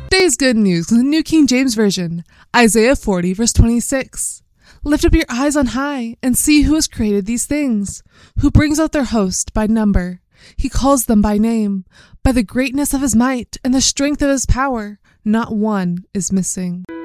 Today's good news in the New King James Version, Isaiah 40, verse 26. Lift up your eyes on high and see who has created these things, who brings out their host by number. He calls them by name. By the greatness of his might and the strength of his power, not one is missing.